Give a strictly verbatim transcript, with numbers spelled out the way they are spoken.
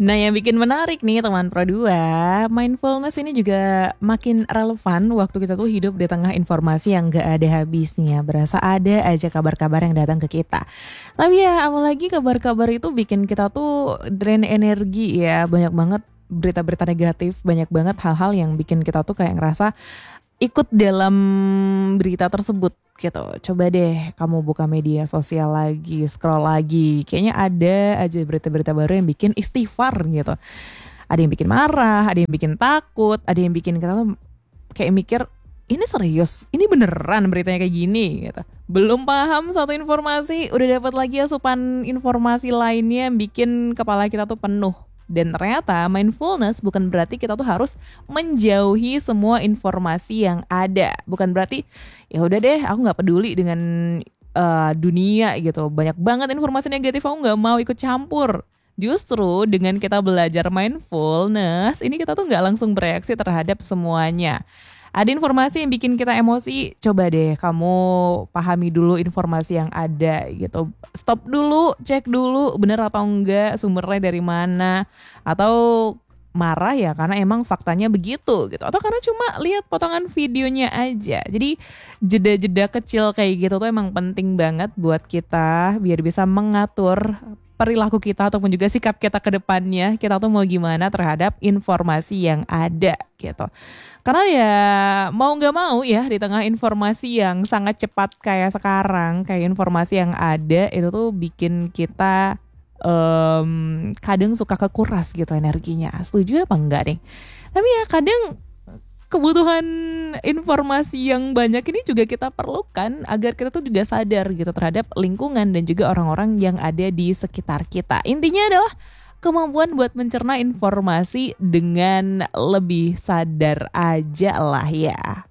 Nah, yang bikin menarik nih teman Pro dua, mindfulness ini juga makin relevan waktu kita tuh hidup di tengah informasi yang gak ada habisnya. Berasa ada aja kabar-kabar yang datang ke kita. Tapi ya apalagi kabar-kabar itu bikin kita tuh drain energi ya. Banyak banget berita-berita negatif, banyak banget hal-hal yang bikin kita tuh kayak ngerasa ikut dalam berita tersebut gitu. Coba deh kamu buka media sosial lagi, scroll lagi. Kayaknya ada aja berita-berita baru yang bikin istighfar gitu. Ada yang bikin marah, ada yang bikin takut, ada yang bikin kita tuh kayak mikir, ini serius, ini beneran beritanya kayak gini gitu. Belum paham satu informasi, udah dapat lagi asupan informasi lainnya yang bikin kepala kita tuh penuh. Dan ternyata mindfulness bukan berarti kita tuh harus menjauhi semua informasi yang ada. Bukan berarti ya udah deh aku nggak peduli dengan uh, dunia gitu. Banyak banget informasi negatif, aku nggak mau ikut campur. Justru dengan kita belajar mindfulness, ini kita tuh nggak langsung bereaksi terhadap semuanya. Ada informasi yang bikin kita emosi, coba deh kamu pahami dulu informasi yang ada gitu. Stop dulu, cek dulu bener atau enggak, sumbernya dari mana. Atau marah ya karena emang faktanya begitu gitu. Atau karena cuma lihat potongan videonya aja. Jadi jeda-jeda kecil kayak gitu tuh emang penting banget buat kita biar bisa mengatur perilaku kita ataupun juga sikap kita ke depannya, kita tuh mau gimana terhadap informasi yang ada gitu. Karena ya mau gak mau ya di tengah informasi yang sangat cepat kayak sekarang, kayak informasi yang ada itu tuh bikin kita um, kadang suka kekuras gitu energinya. Setuju apa enggak nih? Tapi ya kadang kebutuhan informasi yang banyak ini juga kita perlukan agar kita tuh juga sadar gitu terhadap lingkungan dan juga orang-orang yang ada di sekitar kita. Intinya adalah kemampuan buat mencerna informasi dengan lebih sadar aja lah ya.